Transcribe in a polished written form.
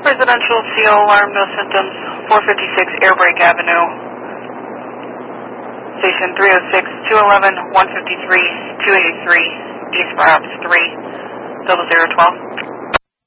Residential CO alarm, no symptoms, 456 Airbrake Avenue. Station 306, 211, 153, 283, East Ops 3, 0012.